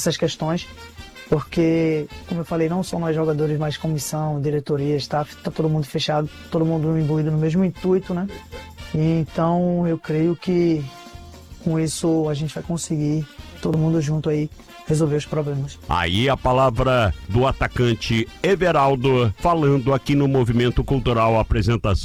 essas questões, porque, como eu falei, não só nós jogadores, mas comissão, diretoria, staff, tá todo mundo fechado, todo mundo imbuído no mesmo intuito, né? E então eu creio que com isso a gente vai conseguir, todo mundo junto aí, resolver os problemas. Aí a palavra do atacante Everaldo, falando aqui no Movimento Cultural, apresentação